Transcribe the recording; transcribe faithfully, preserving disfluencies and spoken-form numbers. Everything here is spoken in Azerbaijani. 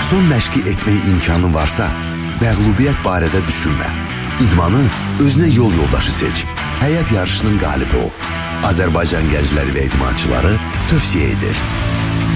Maraton məşqi etmək imkanın varsa, məğlubiyyət barədə düşünmə. İdmanı özünə yol yoldaşı seç. Həyat yarışının qalibi ol. Azərbaycan gəncləri və idmançıları tövsiyə edir.